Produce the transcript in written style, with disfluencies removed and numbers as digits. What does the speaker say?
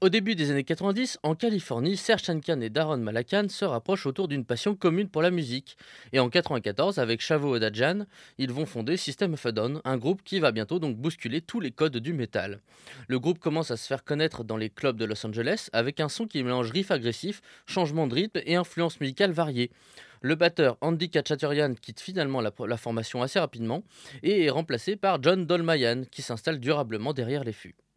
Au début des années 90, en Californie, Serj Tankian et Daron Malakan se rapprochent autour d'une passion commune pour la musique. Et en 94, avec Shavo Odadjian, ils vont fonder System of a Down, un groupe qui va bientôt donc bousculer tous les codes du métal. Le groupe commence à se faire connaître dans les clubs de Los Angeles avec un son qui mélange riffs agressifs, changements de rythme et influences musicales variées. Le batteur Andy Kachaturian quitte finalement la formation assez rapidement et est remplacé par John Dolmayan qui s'installe durablement derrière les fûts.